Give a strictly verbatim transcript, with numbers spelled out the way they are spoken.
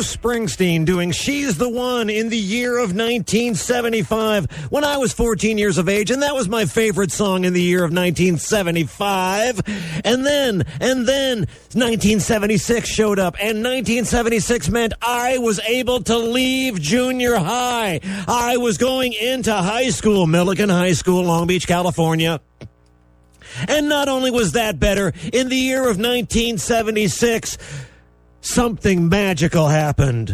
Bruce Springsteen doing She's the One in the year of nineteen seventy-five when I was fourteen years of age, and that was my favorite song in the year of nineteen seventy-five. And then, and then nineteen seventy-six showed up, and nineteen seventy-six meant I was able to leave junior high. I was going into high school, Millikan High School, Long Beach, California. And not only was that better, in the year of nineteen seventy-six, something magical happened.